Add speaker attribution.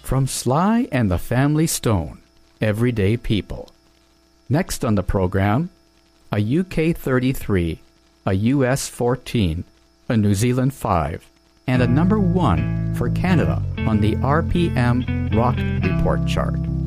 Speaker 1: From Sly and the Family Stone, Everyday People. Next on the program, a UK 33, a US 14, a New Zealand 5, and a number 1 for Canada on the RPM Rock Report chart.